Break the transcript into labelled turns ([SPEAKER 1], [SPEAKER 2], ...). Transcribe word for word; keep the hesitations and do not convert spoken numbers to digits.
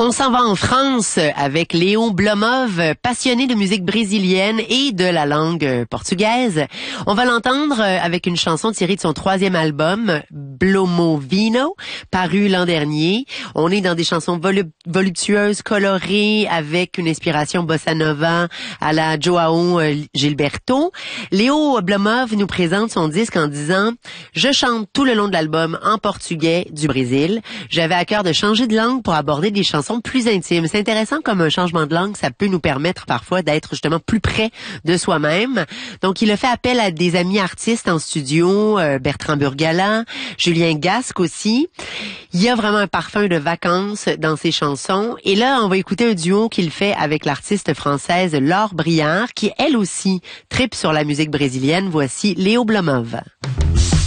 [SPEAKER 1] On s'en va en France avec Léo Blomov, passionné de musique brésilienne et de la langue portugaise. On va l'entendre avec une chanson tirée de son troisième album, Blomovino, paru l'an dernier. On est dans des chansons volu- voluptueuses, colorées, avec une inspiration bossa nova à la João Gilberto. Léo Blomov nous présente son disque en disant « Je chante tout le long de l'album en portugais du Brésil. J'avais à cœur de changer de langue pour aborder des chansons plus intimes. » C'est intéressant comme un changement de langue, ça peut nous permettre parfois d'être justement plus près de soi-même. Donc, il a fait appel à des amis artistes en studio, euh, Bertrand Burgalat, Julien Gasque aussi. Il y a vraiment un parfum de vacances dans ses chansons. Et là, on va écouter un duo qu'il fait avec l'artiste française Laure Briard, qui elle aussi tripe sur la musique brésilienne. Voici Léo Blomov.